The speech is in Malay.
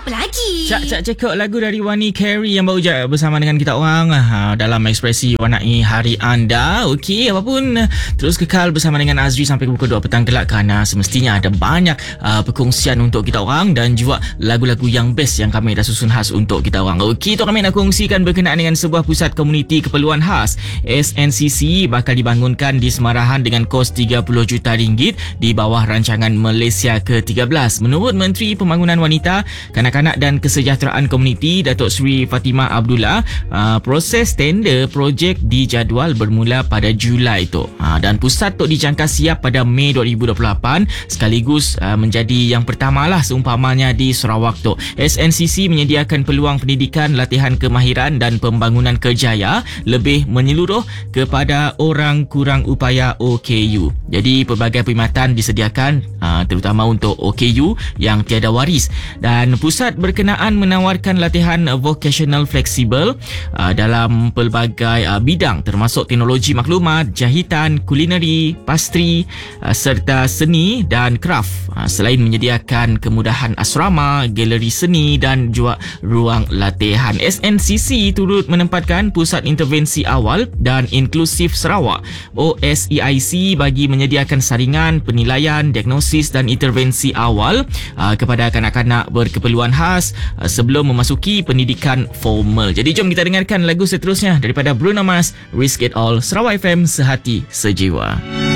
apa lagi? Cak cekok lagu dari Wani Carey yang baru je bersama dengan kita orang dalam ekspresi warnai hari anda. Okey, apapun terus kekal bersama dengan Azri sampai pukul 2 petang kelak kerana semestinya ada banyak perkongsian untuk kita orang dan juga lagu-lagu yang best yang kami dah susun khas untuk kita orang. Okey, tu kami nak kongsikan berkenaan dengan sebuah pusat komuniti keperluan khas. SNCC bakal dibangunkan di Semarahan dengan kos RM30 juta di bawah rancangan Malaysia ke-13. Menurut Menteri Pembangunan Wanita, Kanak-kanak dan Kesejahteraan Komuniti Datuk Seri Fatimah Abdullah, proses tender projek dijadual bermula pada Julai tu. Dan pusat tu dijangka siap pada Mei 2028 sekaligus menjadi yang pertamalah seumpamanya di Sarawak tu. SNCC menyediakan peluang pendidikan, latihan kemahiran dan pembangunan kerjaya lebih menyeluruh kepada orang kurang upaya OKU. Jadi pelbagai perkhidmatan disediakan terutama untuk OKU yang tiada waris, dan pusat berkenaan menawarkan latihan vocational fleksibel dalam pelbagai bidang termasuk teknologi maklumat, jahitan, kulineri, pastri serta seni dan kraft, selain menyediakan kemudahan asrama, galeri seni dan juga ruang latihan. SNCC turut menempatkan Pusat Intervensi Awal dan Inklusif Sarawak OSEIC bagi menyediakan saringan, penilaian, diagnosis dan intervensi awal kepada kanak-kanak berkeperluan khas sebelum memasuki pendidikan formal. Jadi jom kita dengarkan lagu seterusnya daripada Bruno Mars, Risk It All, Sarawak FM, sehati sejiwa.